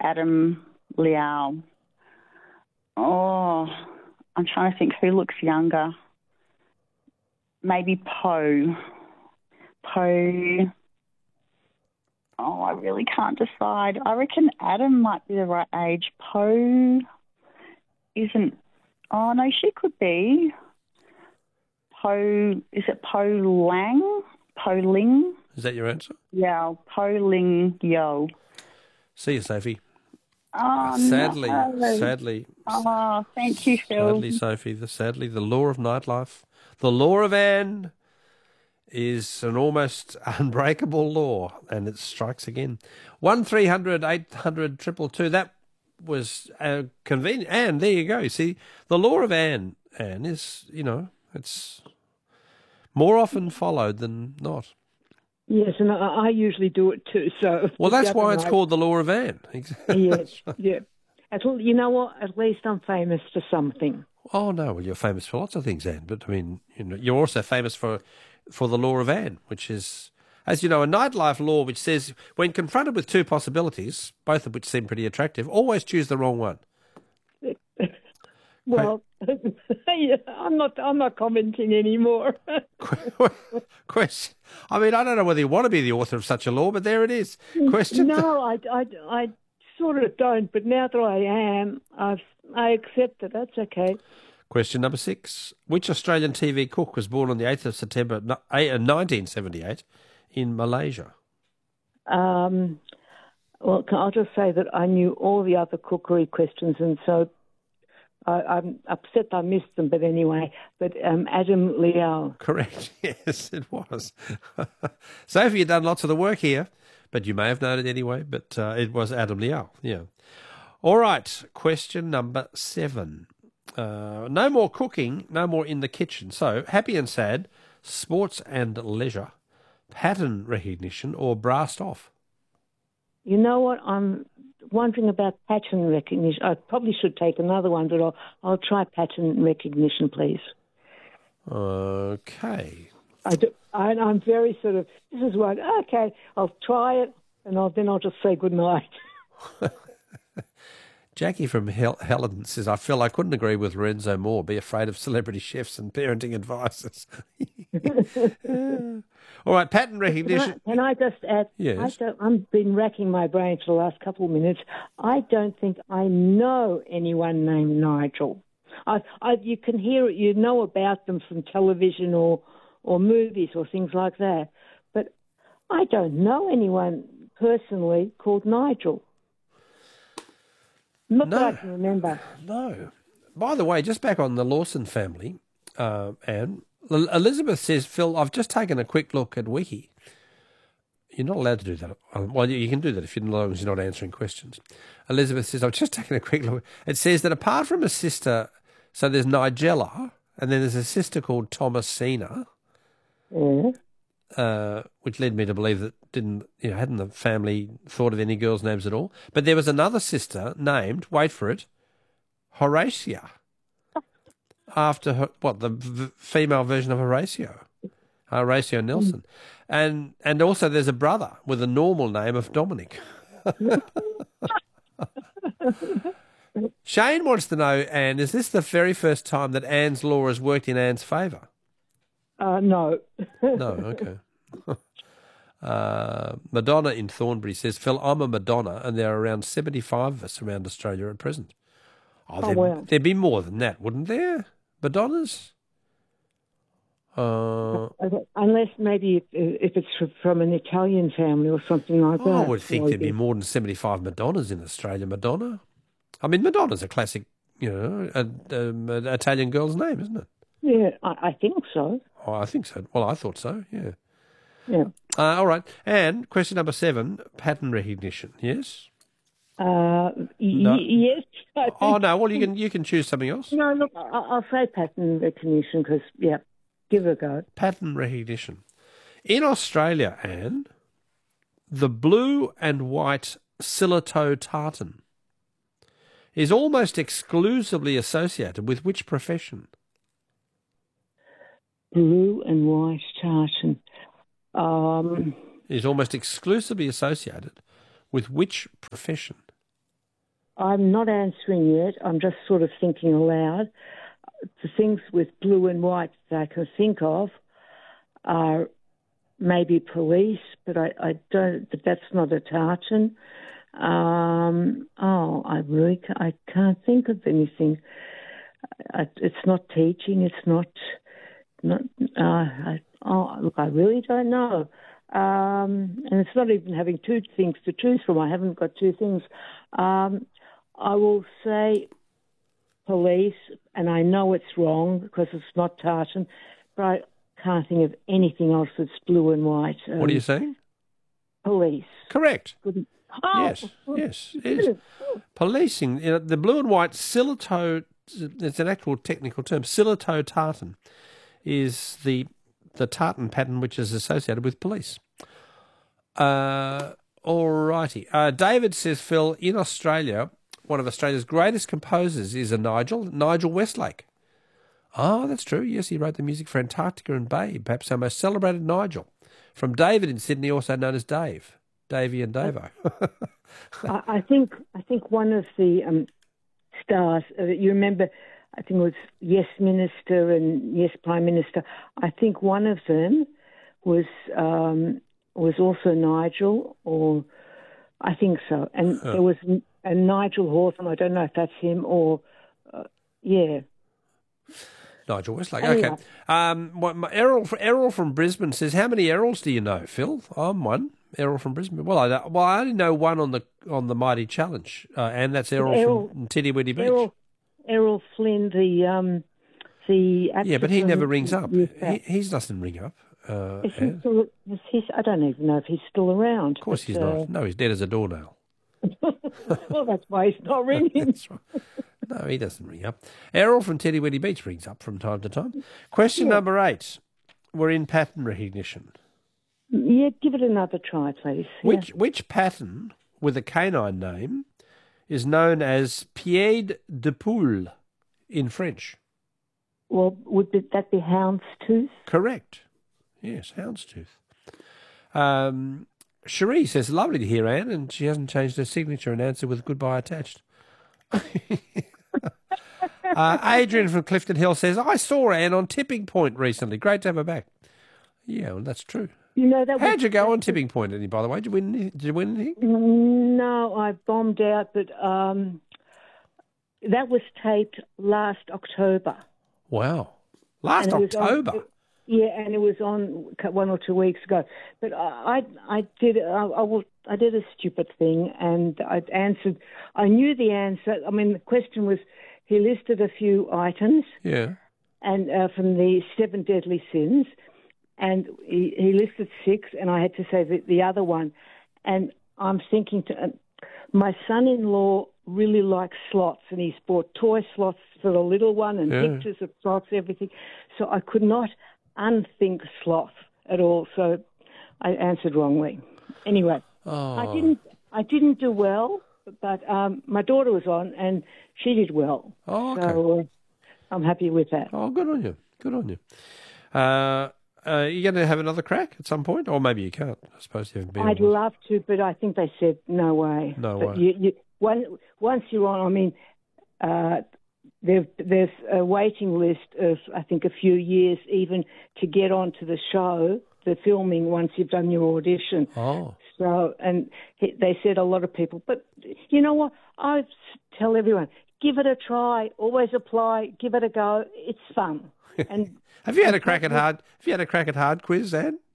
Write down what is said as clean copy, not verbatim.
Adam Liao. Oh, I'm trying to think who looks younger. Maybe Poe. Poe. Oh, I really can't decide. I reckon Adam might be the right age. Poe isn't. Oh, no, she could be. Poe, is it Poe Lang? Poe Ling? Is that your answer? Yeah, Poe Ling Yo. See you, Sophie. Oh, Sadly. Oh, thank you, Phil. Sadly, Sophie. Sadly, the law of nightlife, the law of Anne, is an almost unbreakable law, and it strikes again. 1300 800 222. That was convenient. Anne, there you go. See, the law of Anne is, it's more often followed than not. Yes, and I usually do it too. So well, that's why it's called the law of Anne. Yes, yeah. Well, you know what? At least I'm famous for something. Oh no, well, you're famous for lots of things, Anne. But I mean, you're also famous for the law of Anne, which is, as you know, a nightlife law which says when confronted with two possibilities, both of which seem pretty attractive, always choose the wrong one. Well, I'm not commenting anymore. Question. I mean, I don't know whether you want to be the author of such a law, but there it is. Question. No, I sort of don't, but now that I am, I accept it. That's okay. Question number 6. Which Australian TV cook was born on the 8th of September 1978 in Malaysia? Well, I'll just say that I knew all the other cookery questions, and so I'm upset I missed them, but anyway. But Adam Liao. Correct. Yes, it was. Sophie, you've done lots of the work here, but you may have known it anyway. But it was Adam Liao. Yeah. All right. Question number 7. No more cooking, no more in the kitchen. So, happy and sad, sports and leisure, pattern recognition, or brassed off? You know what? I'm wondering about pattern recognition. I probably should take another one, but I'll try pattern recognition, please. Okay. I'm very sort of, this is one, okay, I'll try it, and then I'll just say good night. Jackie from Helen says, I feel I couldn't agree with Lorenzo more. Be afraid of celebrity chefs and parenting advices. All right, pattern recognition. Can I just add? Yes. I've been racking my brain for the last couple of minutes. I don't think I know anyone named Nigel. You can hear it, you know about them from television or movies or things like that. But I don't know anyone personally called Nigel. Not that I can remember. No. By the way, just back on the Lawson family, Anne, Elizabeth says, Phil, I've just taken a quick look at Wiki. You're not allowed to do that. Well, you can do that as long as you're not answering questions. Elizabeth says, I've just taken a quick look. It says that apart from a sister, so there's Nigella, and then there's a sister called Thomasina, which led me to believe that hadn't the family thought of any girls' names at all. But there was another sister named, wait for it, Horatia, after her, the female version of Horatio Nelson. And also there's a brother with a normal name of Dominic. Shane wants to know, Anne, is this the very first time that Anne's law has worked in Anne's favour? No. No, okay. Madonna in Thornbury says, Phil, I'm a Madonna, and there are around 75 of us around Australia at present. Wow. There'd be more than that, wouldn't there? Madonnas? Unless maybe if it's from an Italian family or something like that. I would think there'd be more than 75 Madonnas in Australia. Madonna? I mean, Madonna's a classic, Italian girl's name, isn't it? Yeah, I think so. Oh, I think so. Well, I thought so, yeah. Yeah. All right. And question number 7, pattern recognition, yes? No. Yes. Oh, no, well, you can choose something else. No, look, I'll say pattern recognition because, give it a go. Pattern recognition. In Australia, Anne, the blue and white Silito tartan is almost exclusively associated with which profession? Blue and white tartan. Is almost exclusively associated with which profession? I'm not answering yet. I'm just sort of thinking aloud. The things with blue and white that I can think of are maybe police, but I don't. But that's not a tartan. I can't think of anything. It's not teaching. It's not. Look, I really don't know. And it's not even having two things to choose from. I haven't got two things. I will say police, and I know it's wrong because it's not tartan, but I can't think of anything else that's blue and white. What are you saying? Police. Correct. Oh. Yes. It is. Policing, the blue and white silito, it's an actual technical term, silito tartan is the tartan pattern which is associated with police. All righty. David says, Phil, in Australia, one of Australia's greatest composers is Nigel Westlake. Oh, that's true. Yes, he wrote the music for Antarctica and Babe, perhaps our most celebrated Nigel. From David in Sydney, also known as Dave. Davey and Davo. I think one of the stars, you remember, I think it was Yes Minister and Yes Prime Minister. I think one of them was also Nigel, or I think so. And there was a Nigel Hawthorne. I don't know if that's him or, yeah. Nigel Westlake. Anyway. Okay. Errol from Brisbane says, "How many Errols do you know, Phil?" I'm one. Errol from Brisbane. Well, I only know one on the Mighty Challenge, and that's Errol from Tiddy-Widdy Beach. Errol Flynn, the actor. Yeah, but he never rings up. He doesn't ring up. I don't even know if he's still around. Of course he's not. No, he's dead as a doornail. Well, that's why he's not ringing. That's right. No, he doesn't ring up. Errol from Tiddy-Widdy Beach rings up from time to time. Question number 8. We're in pattern recognition. Yeah, give it another try, please. Which pattern with a canine name is known as pied de poule in French? Well, that be houndstooth? Correct. Yes, houndstooth. Cherie says, lovely to hear Anne, and she hasn't changed her signature and answer with goodbye attached. Adrian from Clifton Hill says, I saw Anne on Tipping Point recently. Great to have her back. Yeah, well, that's true. You know, how'd you go on Tipping Point, Annie, by the way? Did you win anything? No, I bombed out, but that was taped last October. Wow. Last October? And it was on 1 or 2 weeks ago. But I did a stupid thing, and I answered. I knew the answer. I mean, the question was, he listed a few items. Yeah. And from the 7 deadly sins. And he listed 6, and I had to say the other one. And I'm thinking, my son-in-law really likes slots, and he's bought toy slots for the little one and pictures of slots, everything. So I could not unthink sloth at all. So I answered wrongly. Anyway, I didn't do well, but my daughter was on, and she did well. Oh, okay. So I'm happy with that. Oh, good on you. Good on you. You going to have another crack at some point? Or maybe you can't. I suppose you haven't been. I'd love to, but I think they said no way. No way. Once you're on, I mean, there's a waiting list of, I think, a few years even to get onto the show, the filming, once you've done your audition. Oh. So, and they said a lot of people. But you know what? I tell everyone, give it a try. Always apply. Give it a go. It's fun. And Have you had a crack at hard quiz, Anne?